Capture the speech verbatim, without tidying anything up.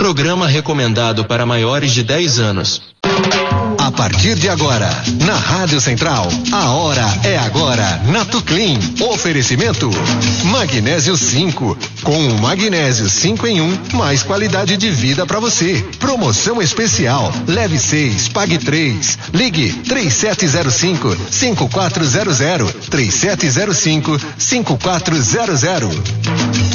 Programa recomendado para maiores de dez anos. A partir de agora, na Rádio Central, a hora é agora, Natuclean. Oferecimento Magnésio cinco. Com o Magnésio cinco em um, mais qualidade de vida para você. Promoção especial. Leve seis, pague três. Ligue três sete zero cinco, cinco quatro zero zero. três sete zero cinco, cinco quatro zero zero.